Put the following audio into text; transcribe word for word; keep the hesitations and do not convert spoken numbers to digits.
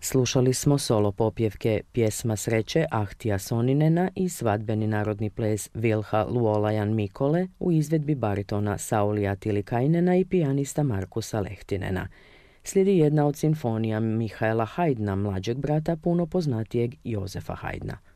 Slušali smo solo popjevke Pjesma sreće Ahtija Soninena i svadbeni narodni ples Vilha Luolajan Mikole u izvedbi baritona Saulija Tilikainena i pijanista Markusa Lehtinena. Slijedi jedna od simfonija Mihaela Haydna, mlađeg brata puno poznatijeg Jozefa Haydna.